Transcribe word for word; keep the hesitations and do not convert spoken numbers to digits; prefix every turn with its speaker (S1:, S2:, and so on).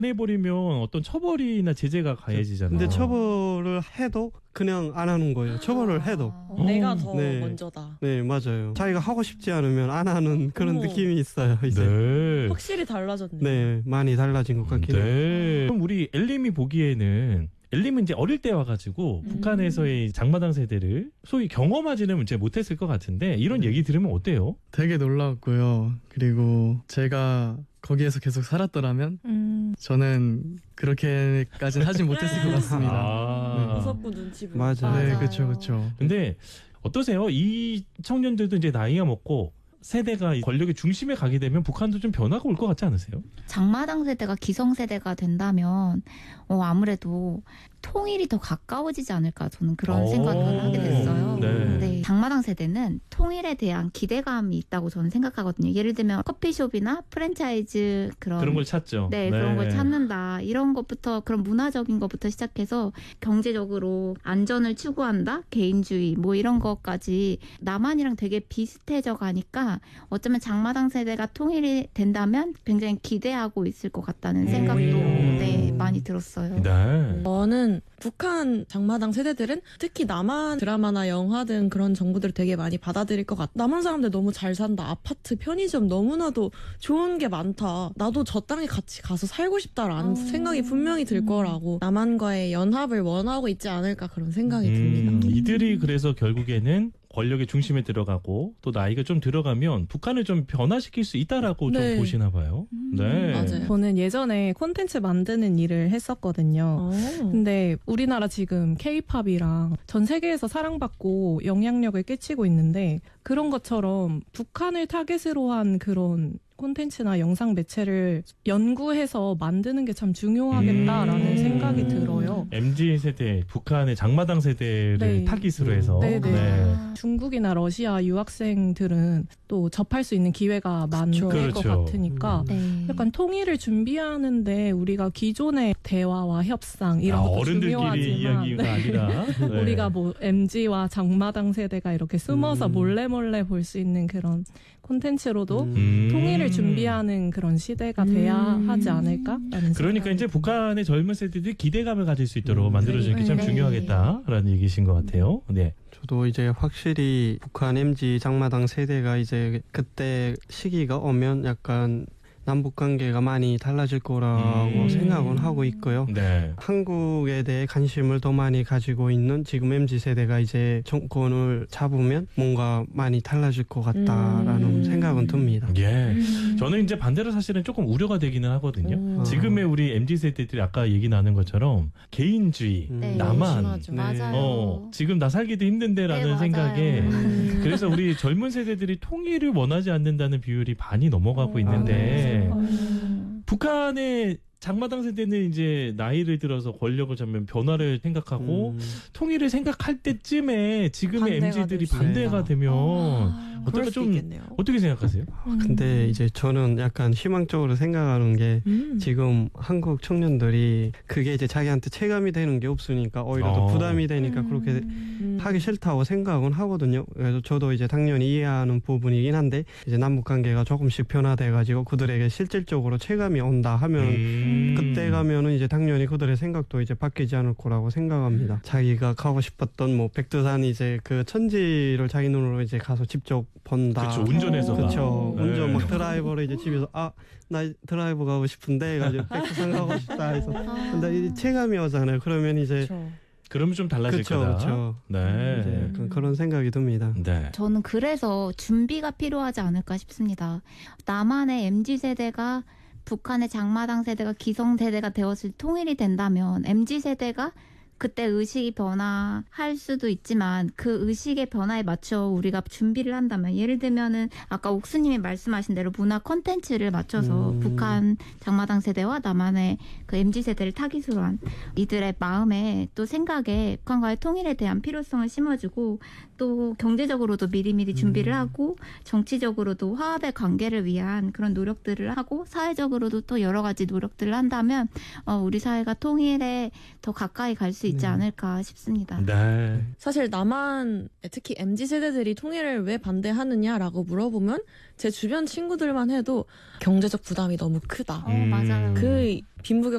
S1: 해버리면 어떤 처벌이나 제재가 가해지잖아요.
S2: 근데 처벌을 해도 그냥 안 하는 거예요. 처벌을 해도.
S3: 어, 내가 더
S2: 네.
S3: 먼저다.
S2: 네, 맞아요. 자기가 하고 싶지 않으면 안 하는 그런
S3: 어머.
S2: 느낌이 있어요. 이제.
S1: 네.
S3: 확실히 달라졌네요.
S2: 네, 많이 달라진 것 같긴 해요.
S1: 네. 그럼 우리 엘림이 보기에는 엘림은 이제 어릴 때 와가지고
S3: 음.
S1: 북한에서의 장마당 세대를 소위 경험하지는 이제 못했을 것 같은데 이런 얘기 들으면 어때요?
S4: 되게 놀라웠고요. 그리고 제가 거기에서 계속 살았더라면
S3: 음.
S4: 저는 그렇게까지는 하진 못했을 것 같습니다.
S1: 아.
S3: 무섭고 눈치 보고.
S2: 맞아요.
S4: 네,
S5: 맞아요.
S4: 그렇죠, 그렇죠.
S1: 근데 어떠세요? 이 청년들도 이제 나이가 먹고 세대가 권력의 중심에 가게 되면 북한도 좀 변화가 올 것 같지 않으세요?
S5: 장마당 세대가 기성세대가 된다면 어, 아무래도 통일이 더 가까워지지 않을까 저는 그런
S1: 오.
S5: 생각을 하게 됐어요.
S1: 네.
S5: 네, 장마당 세대는 통일에 대한 기대감이 있다고 저는 생각하거든요. 예를 들면 커피숍이나 프랜차이즈 그런
S1: 그런 걸 찾죠.
S5: 네, 그런 걸 찾는다. 이런 것부터 그런 문화적인 것부터 시작해서 경제적으로 안전을 추구한다. 개인주의 뭐 이런 것까지 남한이랑 되게 비슷해져 가니까 어쩌면 장마당 세대가 통일이 된다면 굉장히 기대하고 있을 것 같다는 생각도
S1: 음.
S5: 네, 많이 들었어요.
S1: 네.
S3: 저는 북한 장마당 세대들은 특히 남한 드라마나 영화 등 그런 정보들을 되게 많이 받아들일 것 같아. 남한 사람들 너무 잘 산다. 아파트, 편의점 너무나도 좋은 게 많다. 나도 저 땅에 같이 가서 살고 싶다라는
S5: 어.
S3: 생각이 분명히 들 거라고 남한과의 연합을 원하고 있지 않을까 그런 생각이
S1: 음,
S3: 듭니다.
S1: 이들이 그래서 결국에는 권력의 중심에 들어가고 또 나이가 좀 들어가면 북한을 좀 변화시킬 수 있다라고
S3: 네.
S1: 좀 보시나 봐요. 네.
S3: 맞아요.
S6: 저는 예전에 콘텐츠 만드는 일을 했었거든요.
S3: 어.
S6: 근데 우리나라 지금 케이팝이랑 전 세계에서 사랑받고 영향력을 끼치고 있는데 그런 것처럼 북한을 타겟으로 한 그런 콘텐츠나 영상 매체를 연구해서 만드는 게 참 중요하겠다라는
S1: 음.
S6: 생각이 들어요.
S1: 엠지 세대, 북한의 장마당 세대를
S6: 네.
S1: 타깃으로 해서
S6: 네, 네.
S1: 네.
S6: 중국이나 러시아 유학생들은 또 접할 수 있는 기회가 많을
S1: 그렇죠.
S6: 것 같으니까
S5: 네.
S6: 약간 통일을 준비하는데 우리가 기존의 대화와 협상 이런
S1: 아,
S6: 것도
S1: 어른들끼리
S6: 중요하지만
S1: 이야기가
S6: 네.
S1: 아니라 네.
S6: 우리가 뭐 엠지와 장마당 세대가 이렇게 숨어서
S2: 음.
S6: 몰래 몰래 볼 수 있는 그런 콘텐츠로도
S1: 음.
S6: 통일을 준비하는 그런 시대가 돼야
S3: 음.
S6: 하지 않을까라는
S1: 그러니까
S6: 생각이
S1: 이제 북한의 젊은 세대들이 기대감을 가질 수 있도록
S2: 음.
S1: 만들어주는 게 참
S6: 네.
S1: 중요하겠다라는 얘기신 것 같아요. 네.
S2: 저도 이제 확실히 북한 엠지 장마당 세대가 이제 그때 시기가 오면 약간 남북 관계가 많이 달라질 거라고
S1: 음.
S2: 생각은 하고 있고요.
S1: 네.
S2: 한국에 대해 관심을 더 많이 가지고 있는 지금 엠지 세대가 이제 정권을 잡으면 뭔가 많이 달라질 것 같다라는
S3: 음.
S2: 생각은 듭니다.
S1: 예. 저는 이제 반대로 사실은 조금 우려가 되기는 하거든요.
S3: 음.
S1: 지금의 우리 엠지 세대들이 아까 얘기 나눈 것처럼 개인주의,
S2: 음.
S1: 나만,
S3: 심하죠.
S2: 네.
S5: 맞아요.
S1: 어, 지금 나 살기도 힘든데라는
S5: 네, 맞아요.
S1: 생각에
S3: 음.
S1: 그래서 우리 젊은 세대들이 통일을 원하지 않는다는 비율이 많이 넘어가고
S3: 어,
S1: 있는데
S5: 음.
S1: 북한의 장마당 세대는 이제 나이를 들어서 권력을 잡으면 변화를 생각하고
S2: 음.
S1: 통일을 생각할 때쯤에 지금의
S3: 반대가
S1: 엠지들이
S3: 될 수
S1: 반대가
S3: 있다.
S1: 되면
S3: 아,
S1: 어떨까
S3: 그럴 수도
S1: 좀
S3: 있겠네요.
S1: 어떻게 생각하세요?
S2: 근데 이제 저는 약간 희망적으로 생각하는 게
S3: 음.
S2: 지금 한국 청년들이 그게 이제 자기한테 체감이 되는 게 없으니까 오히려 더
S1: 어.
S2: 부담이 되니까 그렇게
S3: 음.
S2: 하기 싫다고 생각은 하거든요. 그래서 저도 이제 당연히 이해하는 부분이긴 한데 이제 남북 관계가 조금씩 변화돼가지고 그들에게 실질적으로 체감이 온다 하면
S1: 음.
S2: 그때 가면은 이제 당연히 그들의 생각도 이제 바뀌지 않을 거라고 생각합니다. 자기가 가고 싶었던 뭐 백두산 이제 그 천지를 자기 눈으로 이제 가서 직접 본다.
S1: 그렇죠. 운전해서 가.
S2: 그렇죠.
S1: 네.
S2: 운전 막 드라이버를 이제 집에서 아 나 드라이브 가고 싶은데 해가지고 백두산 가고 싶다 해서 근데 이 체감이 오잖아요. 그러면 이제
S3: 그렇죠.
S1: 그러면 좀 달라질
S2: 그쵸,
S1: 거다.
S2: 그쵸.
S1: 네.
S2: 이제 약간 그런 생각이 듭니다.
S1: 네.
S5: 저는 그래서 준비가 필요하지 않을까 싶습니다. 남한의 엠지 세대가 북한의 장마당 세대가 기성세대가 되었을 통일이 된다면 엠지 세대가 그때 의식이 변화할 수도 있지만 그 의식의 변화에 맞춰 우리가 준비를 한다면 예를 들면은 아까 옥수님이 말씀하신 대로 문화 콘텐츠를 맞춰서
S2: 음.
S5: 북한 장마당 세대와 남한의 그 엠지 세대를 타깃으로 한 이들의 마음에 또 생각에 북한과의 통일에 대한 필요성을 심어주고 또 경제적으로도 미리미리 준비를
S2: 음.
S5: 하고 정치적으로도 화합의 관계를 위한 그런 노력들을 하고 사회적으로도 또 여러 가지 노력들을 한다면 어, 우리 사회가 통일에 더 가까이 갈 수 있지
S2: 네.
S5: 않을까 싶습니다.
S1: 네.
S3: 사실 남한 특히 엠지 세대들이 통일을 왜 반대하느냐라고 물어보면 제 주변 친구들만 해도 경제적 부담이 너무 크다.
S5: 어, 맞아요.
S3: 그 빈부격